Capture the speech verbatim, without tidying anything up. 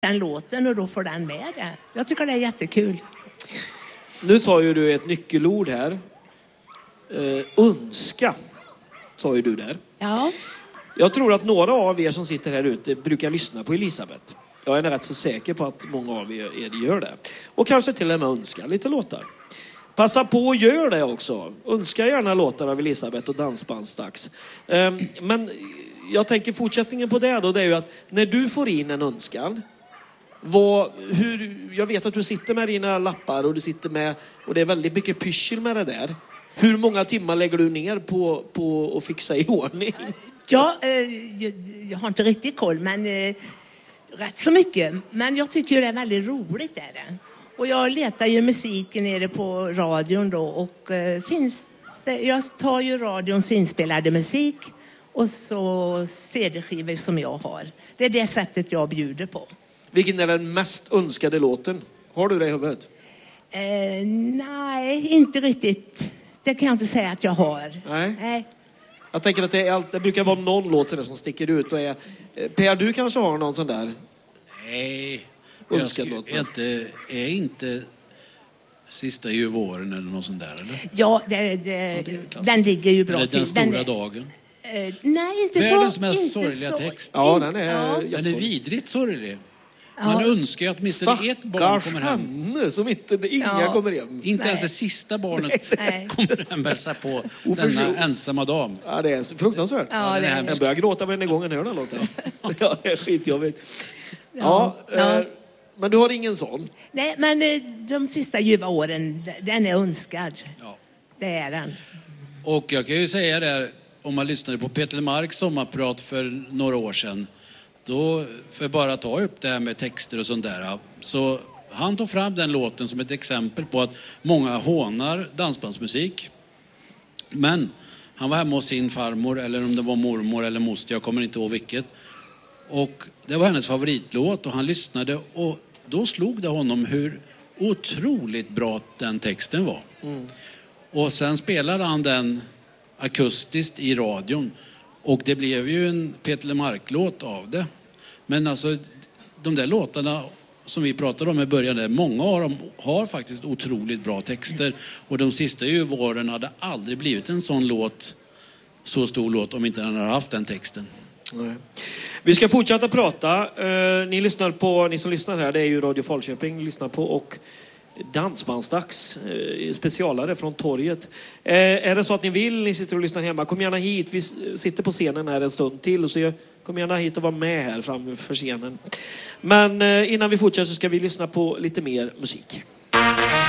den låten och då får den med det. Jag tycker det är jättekul. Nu tar ju du ett nyckelord här. Uh, önska, sa ju du där. Ja. Jag tror att några av er som sitter här ute brukar lyssna på Elisabeth. Jag är rätt så säker på att många av er gör det. Och kanske till och med önskar lite låtar. Passa på och gör det också. Önska gärna låtar av Elisabeth och Dansbandsdags. Um, men jag tänker fortsättningen på det då, det är ju att när du får in en önskan, vad, hur, jag vet att du sitter med dina lappar och du sitter med, och det är väldigt mycket pyssel med det där. Hur många timmar lägger du ner på, på att fixa i ordning? Ja, eh, jag, jag har inte riktigt koll, men eh, rätt så mycket. Men jag tycker det är väldigt roligt är det. Och jag letar ju musiken nere på radion då och eh, finns det, jag tar ju radions inspelade musik och så C D-skivor som jag har. Det är det sättet jag bjuder på. Vilken är den mest önskade låten? Har du det i huvudet? Eh, nej, inte riktigt. Det kan jag inte säga att jag har. Nej. Nej. Jag tänker att det, är allt, det brukar vara någon låt som sticker ut. Och är, Per, du kanske har någon sån där? Nej, jag skulle inte, är inte Sista ju våren eller någon sån där, eller? Ja, det, det, ja, det den ligger ju bra eller till. Den stora den, dagen. Eh, nej, inte Världens så. Världens mest inte sorgliga så. text. Ja, den är, ja. Den är vidrigt sorglig. Man ja. önskar ju att åtminstone ett barn kommer hem. Stackars som inte, inga ja. kommer hem. Inte Nej. ens det sista barnet Nej. kommer hem hälsa på denna ensamma dam. Ja, det är fruktansvärt. Ja, det är jag börjar gråta varje gång jag hör den låten. Ja, det är skitjobbigt. Ja, ja, ja. Eh, men du har ingen sån? Nej, men eh, de sista ljuva åren, den är önskad. Ja. Det är den. Och jag kan ju säga där, om man lyssnade på Peter Marks sommarprat för några år sedan, då, för bara ta upp det här med texter och sånt där, så han tog fram den låten som ett exempel på att många hånar dansbandsmusik. Men han var hemma hos sin farmor, eller om det var mormor eller moster, jag kommer inte ihåg vilket. Och det var hennes favoritlåt och han lyssnade och då slog det honom hur otroligt bra den texten var. Mm. Och sen spelade han den akustiskt i radion. Och det blev ju en Peter Mark-låt av det. Men alltså, de där låtarna som vi pratade om i början, där, många av dem har faktiskt otroligt bra texter. Och de sista ju våren hade aldrig blivit en sån låt, så stor låt, om inte den hade haft den texten. Nej. Vi ska fortsätta prata. Uh, ni lyssnar på, ni som lyssnar här, det är ju Radio Falköping ni lyssnar på, och Dansbandsdags, eh, specialare från torget. Eh, är det så att ni vill, ni sitter och lyssnar hemma, kom gärna hit. Vi sitter på scenen här en stund till, så jag, kom gärna hit och var med här framför scenen. Men eh, innan vi fortsätter så ska vi lyssna på lite mer musik.